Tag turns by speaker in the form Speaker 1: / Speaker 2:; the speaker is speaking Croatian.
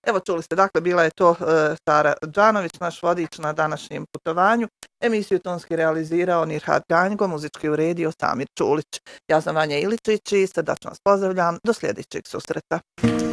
Speaker 1: Evo čuli ste, dakle, bila je to Sara Đanović, naš vodič na današnjem putovanju. Emisiju tonski realizirao Nirhat Ganjgo, muzički uredio Samir Čulić. Ja sam Vanja Iličić i srdačno vas pozdravljam. Do sljedećeg susreta.